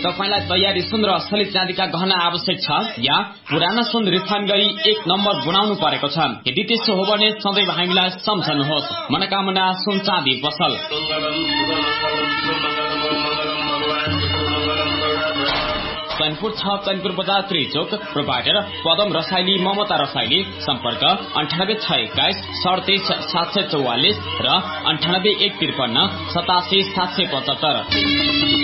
तपाईलाई तयारी सुन र असली चाँदीका गहना आवश्यक छ या पुराना सुन रिफाइन गरी 1 नम्बर गुनाउनु परेको छ? यदि त्यसो हो भने सधैँ हामीलाई सम्झनुहोस्। मनोकामना सुन चाँदी पसल। चैनपुर 6 चैनपुर बजार त्रिचोक। प्रोभाइडर पदम रसाइली ममता रसाइली। सम्पर्क 9861 37 744 र 98 153 87 775।